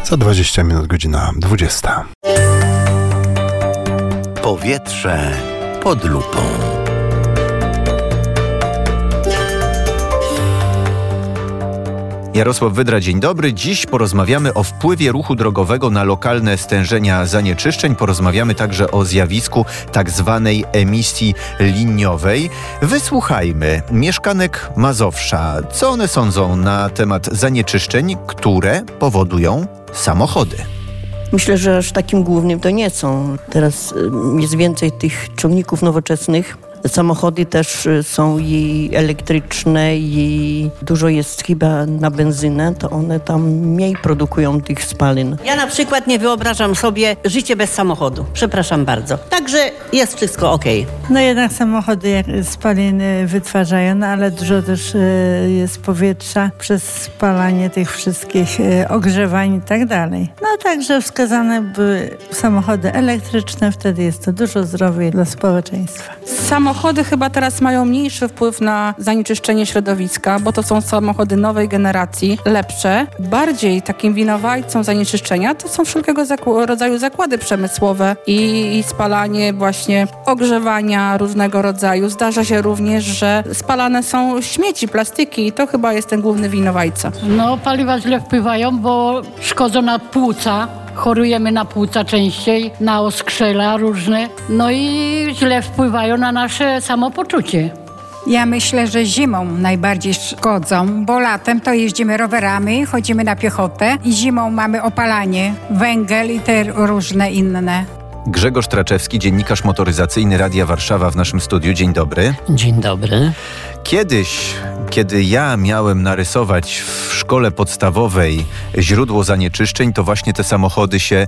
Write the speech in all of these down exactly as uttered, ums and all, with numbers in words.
Za dwadzieścia minut godzina dwudziesta. Powietrze pod lupą. Jarosław Wydra, dzień dobry. Dziś porozmawiamy o wpływie ruchu drogowego na lokalne stężenia zanieczyszczeń. Porozmawiamy także o zjawisku tak zwanej emisji liniowej. Wysłuchajmy mieszkanek Mazowsza. Co one sądzą na temat zanieczyszczeń, które powodują samochody? Myślę, że aż takim głównym to nie są. Teraz jest więcej tych ciągników nowoczesnych. Samochody też są i elektryczne i dużo jest chyba na benzynę, to one tam mniej produkują tych spalin. Ja na przykład nie wyobrażam sobie życie bez samochodu. Przepraszam bardzo. Także jest wszystko okej. No jednak samochody spaliny wytwarzają, no ale dużo też jest powietrza przez spalanie tych wszystkich ogrzewań i tak dalej. No także wskazane były samochody elektryczne, wtedy jest to dużo zdrowiej dla społeczeństwa. Samochody chyba teraz mają mniejszy wpływ na zanieczyszczenie środowiska, bo to są samochody nowej generacji, lepsze. Bardziej takim winowajcą zanieczyszczenia to są wszelkiego zaku- rodzaju zakłady przemysłowe i, i spalanie właśnie ogrzewania różnego rodzaju. Zdarza się również, że spalane są śmieci, plastiki i to chyba jest ten główny winowajca. No paliwa źle wpływają, bo szkodzą na płuca. Chorujemy na płuca częściej, na oskrzela różne, no i źle wpływają na nasze samopoczucie. Ja myślę, że zimą najbardziej szkodzą, bo latem to jeździmy rowerami, chodzimy na piechotę i zimą mamy opalanie, węgiel i te różne inne. Grzegorz Traczewski, dziennikarz motoryzacyjny Radia Warszawa w naszym studiu. Dzień dobry. Dzień dobry. Kiedyś, kiedy ja miałem narysować w szkole podstawowej źródło zanieczyszczeń, to właśnie te samochody się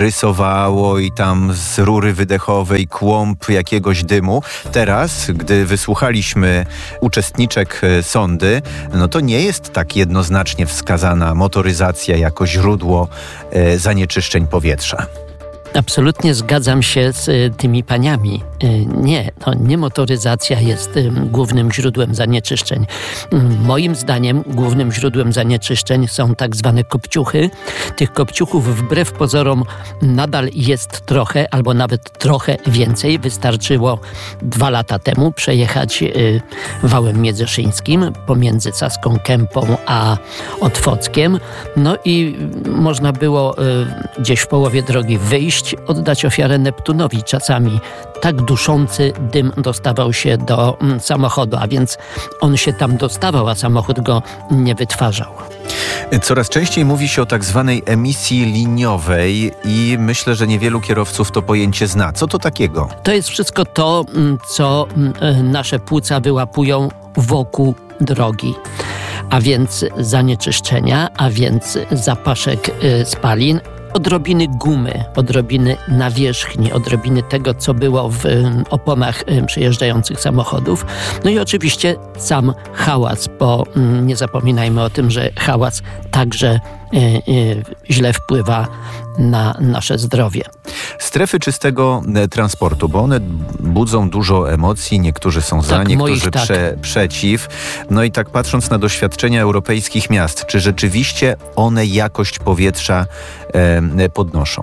rysowało i tam z rury wydechowej kłąb jakiegoś dymu. Teraz, gdy wysłuchaliśmy uczestniczek sondy, no to nie jest tak jednoznacznie wskazana motoryzacja jako źródło e, zanieczyszczeń powietrza. Absolutnie zgadzam się z y, tymi paniami. Y, nie, no, nie motoryzacja jest y, głównym źródłem zanieczyszczeń. Y, moim zdaniem głównym źródłem zanieczyszczeń są tak zwane kopciuchy. Tych kopciuchów wbrew pozorom nadal jest trochę, albo nawet trochę więcej. Wystarczyło dwa lata temu przejechać y, wałem międzyszyńskim pomiędzy Saską Kępą a Otwockiem. No i y, można było y, gdzieś w połowie drogi wyjść, oddać ofiarę Neptunowi. Czasami tak duszący dym dostawał się do mm, samochodu, a więc on się tam dostawał, a samochód go nie wytwarzał. Coraz częściej mówi się o tak zwanej emisji liniowej i myślę, że niewielu kierowców to pojęcie zna. Co to takiego? To jest wszystko to, co nasze płuca wyłapują wokół drogi. A więc zanieczyszczenia, a więc zapaszek spalin, odrobiny gumy, odrobiny nawierzchni, odrobiny tego, co było w oponach przejeżdżających samochodów. No i oczywiście sam hałas, bo nie zapominajmy o tym, że hałas także y, y, źle wpływa na nasze zdrowie. Strefy czystego transportu, bo one budzą dużo emocji, niektórzy są za, tak, niektórzy moich, tak. prze, przeciw. No i tak patrząc na doświadczenia europejskich miast, czy rzeczywiście one jakość powietrza e, podnoszą?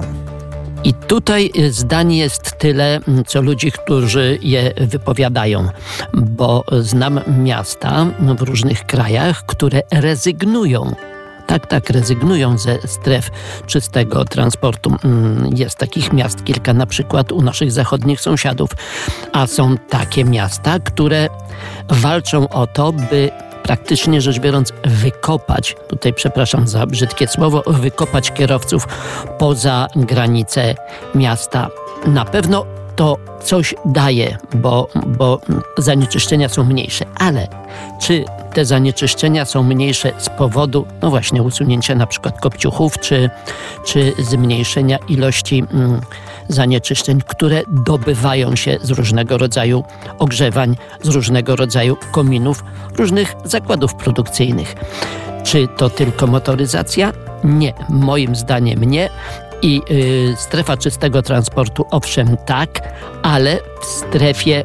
I tutaj zdań jest tyle, co ludzi, którzy je wypowiadają, bo znam miasta w różnych krajach, które rezygnują Tak, tak, rezygnują ze stref czystego transportu. Jest takich miast kilka, na przykład u naszych zachodnich sąsiadów, a są takie miasta, które walczą o to, by praktycznie rzecz biorąc wykopać, tutaj przepraszam za brzydkie słowo, wykopać kierowców poza granice miasta. Na pewno to coś daje, bo, bo zanieczyszczenia są mniejsze, ale czy te zanieczyszczenia są mniejsze z powodu, no właśnie, usunięcia na przykład kopciuchów, czy, czy zmniejszenia ilości mm, zanieczyszczeń, które dobywają się z różnego rodzaju ogrzewań, z różnego rodzaju kominów, różnych zakładów produkcyjnych. Czy to tylko motoryzacja? Nie, moim zdaniem nie. I y, strefa czystego transportu, owszem, tak, ale w strefie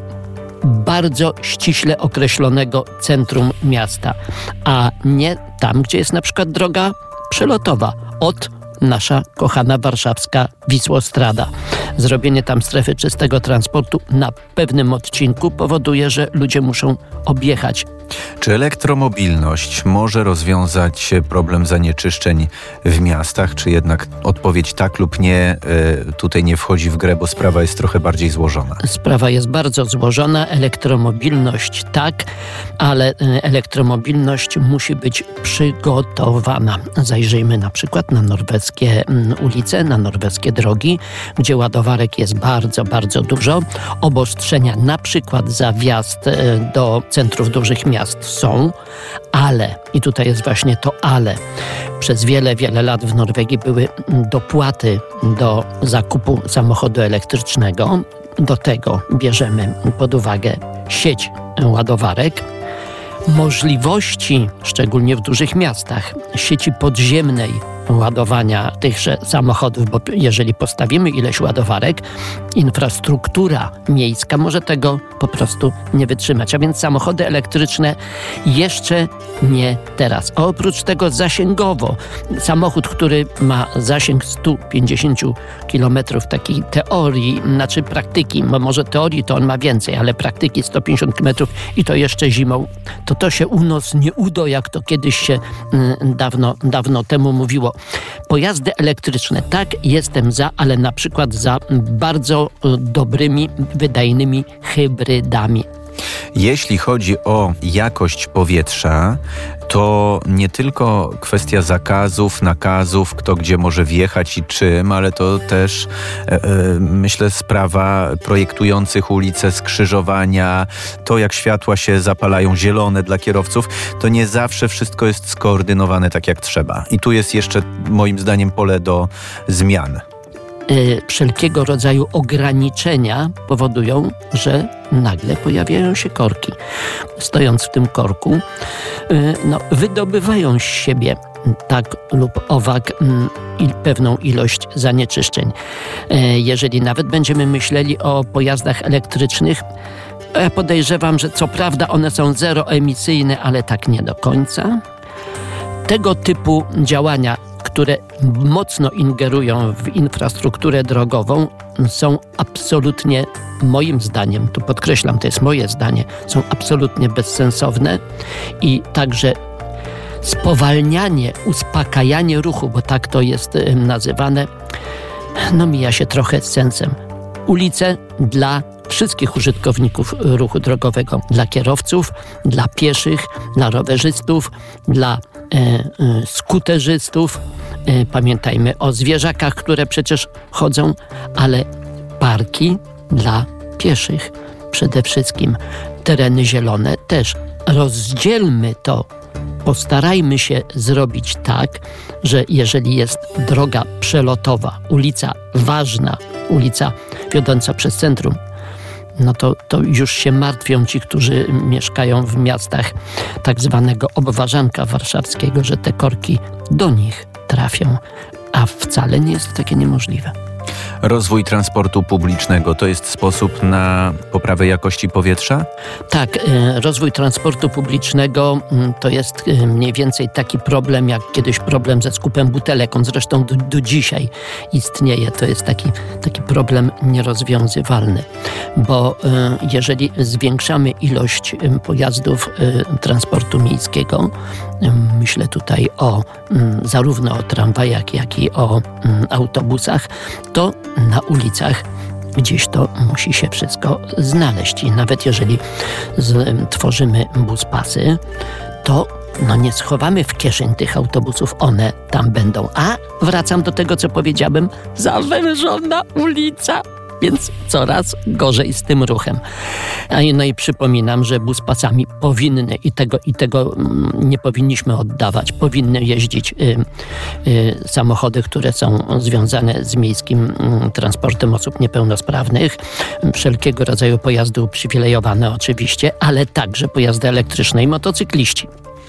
bardzo ściśle określonego centrum miasta, a nie tam, gdzie jest na przykład droga przelotowa od nasza kochana warszawska Wisłostrada. Zrobienie tam strefy czystego transportu na pewnym odcinku powoduje, że ludzie muszą objechać. Czy elektromobilność może rozwiązać problem zanieczyszczeń w miastach, czy jednak odpowiedź tak lub nie y, tutaj nie wchodzi w grę, bo sprawa jest trochę bardziej złożona? Sprawa jest bardzo złożona. Elektromobilność tak, ale elektromobilność musi być przygotowana. Zajrzyjmy na przykład na norweskie ulice, na norweskie drogi, gdzie ładowarek jest bardzo, bardzo dużo. Obostrzenia na przykład za wjazd do centrów dużych miast są, ale, i tutaj jest właśnie to ale, przez wiele, wiele lat w Norwegii były dopłaty do zakupu samochodu elektrycznego. Do tego bierzemy pod uwagę sieć ładowarek, możliwości, szczególnie w dużych miastach, sieci podziemnej ładowania tychże samochodów, bo jeżeli postawimy ileś ładowarek, infrastruktura miejska może tego po prostu nie wytrzymać. A więc samochody elektryczne jeszcze nie teraz. A oprócz tego zasięgowo samochód, który ma zasięg sto pięćdziesiąt kilometrów takiej teorii, znaczy praktyki, bo może teorii to on ma więcej, ale praktyki sto pięćdziesiąt kilometrów i to jeszcze zimą, to to się u nas nie uda, jak to kiedyś się y, dawno, dawno temu mówiło. Pojazdy elektryczne, tak, jestem za, ale na przykład za bardzo dobrymi, wydajnymi hybrydami. Jeśli chodzi o jakość powietrza, to nie tylko kwestia zakazów, nakazów, kto gdzie może wjechać i czym, ale to też e, e, myślę sprawa projektujących ulice, skrzyżowania, to jak światła się zapalają zielone dla kierowców, to nie zawsze wszystko jest skoordynowane tak jak trzeba. I tu jest jeszcze moim zdaniem pole do zmian. Wszelkiego rodzaju ograniczenia powodują, że nagle pojawiają się korki. Stojąc w tym korku, no, wydobywają z siebie tak lub owak i pewną ilość zanieczyszczeń. Jeżeli nawet będziemy myśleli o pojazdach elektrycznych, ja podejrzewam, że co prawda one są zeroemisyjne, ale tak nie do końca. Tego typu działania, które mocno ingerują w infrastrukturę drogową, są absolutnie, moim zdaniem, tu podkreślam, to jest moje zdanie, są absolutnie bezsensowne i także spowalnianie, uspokajanie ruchu, bo tak to jest nazywane, no mija się trochę z sensem. Ulice dla wszystkich użytkowników ruchu drogowego, dla kierowców, dla pieszych, dla rowerzystów, dla e, e, skuterzystów. E, pamiętajmy o zwierzakach, które przecież chodzą, ale parki dla pieszych przede wszystkim. Tereny zielone też. Rozdzielmy to. Postarajmy się zrobić tak, że jeżeli jest droga przelotowa, ulica ważna, ulica wiodąca przez centrum, no to, to już się martwią ci, którzy mieszkają w miastach tak zwanego obwarzanka warszawskiego, że te korki do nich trafią, a wcale nie jest takie niemożliwe. Rozwój transportu publicznego to jest sposób na poprawę jakości powietrza? Tak, rozwój transportu publicznego to jest mniej więcej taki problem, jak kiedyś problem ze skupem butelek. On zresztą do, do dzisiaj istnieje. To jest taki, taki problem nierozwiązywalny, bo jeżeli zwiększamy ilość pojazdów transportu miejskiego, myślę tutaj o zarówno o tramwajach, jak i o autobusach, to na ulicach gdzieś to musi się wszystko znaleźć. I nawet jeżeli z, tworzymy buspasy, to no nie schowamy w kieszeń tych autobusów, one tam będą. A wracam do tego, co powiedziałem, zawężona ulica. Więc coraz gorzej z tym ruchem. No i przypominam, że buspasami powinny, i tego, i tego nie powinniśmy oddawać, powinny jeździć y, y, samochody, które są związane z miejskim y, transportem osób niepełnosprawnych, wszelkiego rodzaju pojazdy uprzywilejowane oczywiście, ale także pojazdy elektryczne i motocykliści.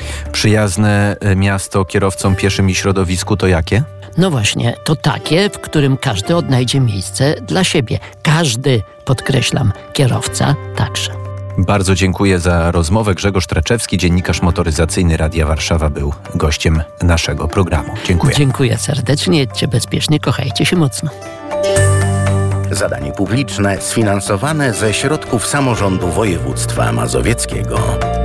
Przyjazne miasto kierowcom pieszym i środowisku to jakie? No właśnie, to takie, w którym każdy odnajdzie miejsce dla siebie. Każdy, podkreślam, kierowca także. Bardzo dziękuję za rozmowę. Grzegorz Traczewski, dziennikarz motoryzacyjny Radia Warszawa, był gościem naszego programu. Dziękuję. Dziękuję serdecznie. Jedźcie bezpiecznie, kochajcie się mocno. Zadanie publiczne sfinansowane ze środków samorządu województwa mazowieckiego.